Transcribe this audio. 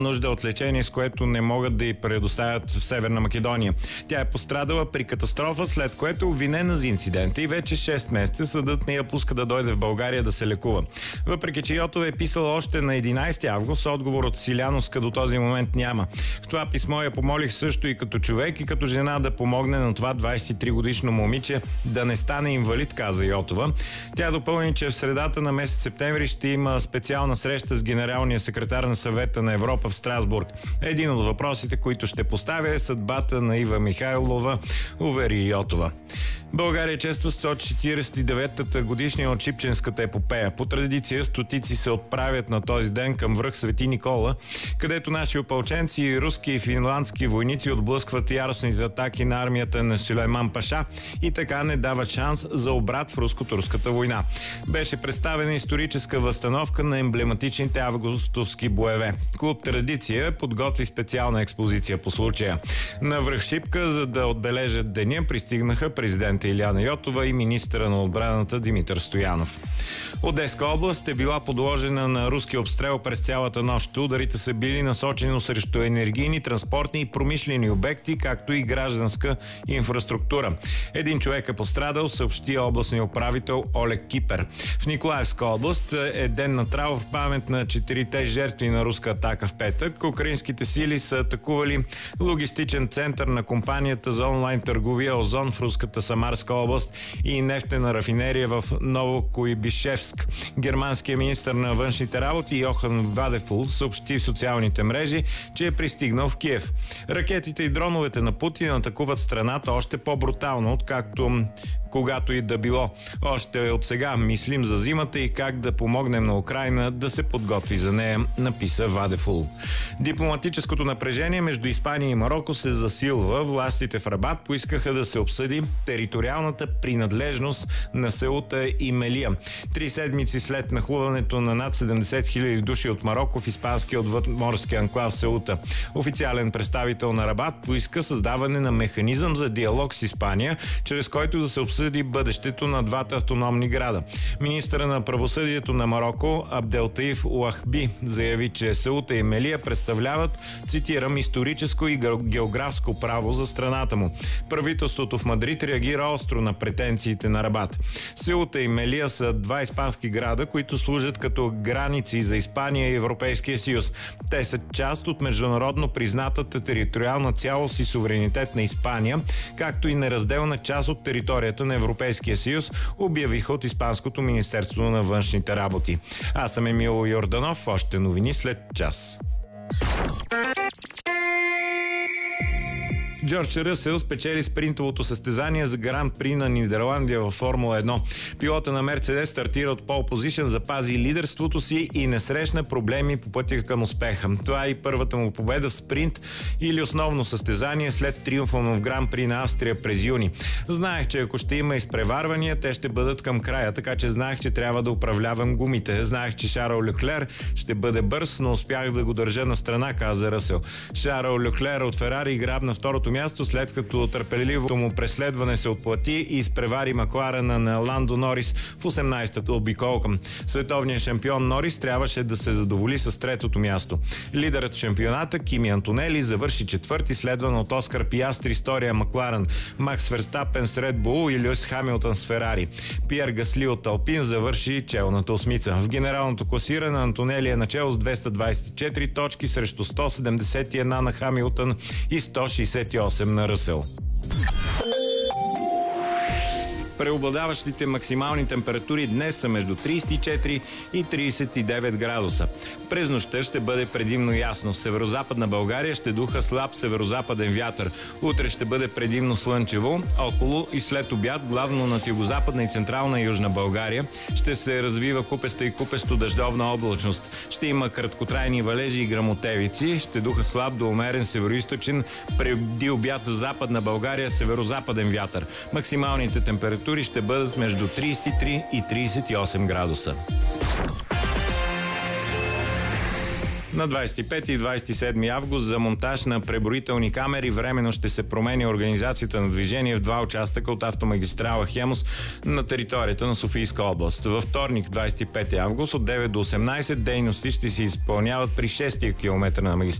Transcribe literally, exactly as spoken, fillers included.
нужда от лечение, с което не могат да й предоставят в Северна Македония. Тя е пострадала при катастрофа, след което е обвинена за инцидента и вече шест месеца съдът не я пуска да дойде в България да се лекува. Въпреки че Йотова е писала още на единайсети август, отговор от Силяновска до този момент няма. В това писмо я помолих също и като човек, и като жена да помогне на това двайсет и три годишно момиче да не стане инвалид, каза Йотова. Тя допълни, че в средата на месец септември ще има специална среща с генералния секретар на Съвета на Европа в Страсбург. Един от въпросите, които ще поставя, е съдбата на Ива Михайлова, увери Йотова. България чества сто четирийсет и деветата годишния от Шипченската епопея. По традиция стотици се отправят на този ден към връх Свети Никола, където наши опълченци, руски и финландски войници отблъскват яростните атаки на армията на Сюлейман Паша и така не дават шанс за обрат в руско-турската война. Беше представена историческа възстановка на емблематичните августовски боеве. Клуб Традиция подготви специална експозиция по случая. На връх Шипка, за да отбележат деня, пристигнаха президента Илияна Йотова и министъра на отбраната Димитър Стоянов. Одеска област е била подложена на руски обстрел през цялата нощ. Ударите са били насочени срещу енергийни, транспортни и промишлени обекти, както и гражданска инфраструктура. Един човек е пострадал, съобщи областния управител Олег Кипер. В Николаевска област е ден на траур в памет на четирите жертви на руска атака в петък. Украинските сили са атакували логистичен център на компанията за онлайн търговия Озон в руската Самарска област и нефтена рафинерия в Новокуйбишевск. Германският министър на външните работи Йохан Вадефул съобщи в социалните мрежи, че е пристигнал в Киев. Ракетите и дроновете на Путин атакуват страната още по-брутално, откакто когато и да било. Още от сега мислим за зимата и как да помогнем на Украйна да се подготви за нея, написа Вадефул. Дипломатическото напрежение между Испания и Мароко се засилва. Властите в Рабат поискаха да се обсъди териториалната принадлежност на Сеута и Мелия. Три седмици след нахлуването на над седемдесет хиляди души от Мароко в испанския отвъдморски анклав Сеута. Официален представител на Рабат поиска създаване на механизъм за диалог с Испания, чрез който да се обсъди бъдещето на двата автономни града. Министъра на правосъдието на Мароко Абделтаиф Уахби заяви, че Сеута и Мелия представляват, цитирам, историческо и географско право за страната му. Правителството в Мадрид реагира остро на претенциите на Рабат. Сеута и Мелия са два испански града, които служат като граници за Испания и Европейския съюз. Те са част от международно признатата териториална цялост и суверенитет на Испания, както и неразделна част от територията на Европейския съюз, обявиха от Испанското министерство на външните работи. Аз съм Емил Йорданов, още новини след час. Джордж Ръсел спечели спринтовото състезание за Гран При на Нидерландия във Формула едно. Пилота на Мерцедес стартира от пол позишън, запази лидерството си и не срещна проблеми по пътя към успеха. Това е и първата му победа в спринт или основно състезание след триумфа му в Гран При на Австрия през юни. Знаех, че ако ще има изпреварвания, те ще бъдат към края, така че знаех, че трябва да управлявам гумите. Знаех, че Шарл Леклер ще бъде бърз, но успях да го държа на страна, каза Ръсел. Шарл Леклер от Ферари грабна второто място, след като търпеливото му преследване се отплати и изпревари Макларена на Ландо Норис в осемнайсетата обиколка. Световният шампион Норис трябваше да се задоволи с третото място. Лидерът в шампионата Кими Антонели завърши четвърти, следван от Оскар Пиастри с втория Макларен, Макс Верстапен с Ред Бул и Люис Хамилтън с Ферари. Пиер Гасли от Алпин завърши челната осмица. В генералното класиране Антонели е начало с двеста двайсет и четири точки срещу сто седемдесет и една на Хамилтън и сто шейсет и осем на Ръсел. Преобладаващите максимални температури днес са между трийсет и четири и трийсет и девет градуса. През нощта ще бъде предимно ясно. В северозападна България ще духа слаб северозападен вятър. Утре ще бъде предимно слънчево. Около и след обяд, главно над югозападна и централна южна България, ще се развива купеста и купесто дъждовна облачност. Ще има краткотрайни валежи и гръмотевици. Ще духа слаб до умерен североизточен, преди обяд в западна България северозападен вятър. Максималните температури ще бъдат между трийсет и три и трийсет и осем градуса. На двадесет и пети и двадесет и седми август за монтаж на преброителни камери временно ще се промени организацията на движение в два участъка от автомагистрала Хемус на територията на Софийска област. Във вторник, двадесет и пети август от девет до осемнадесет дейности ще се изпълняват при шестия километър на магистрала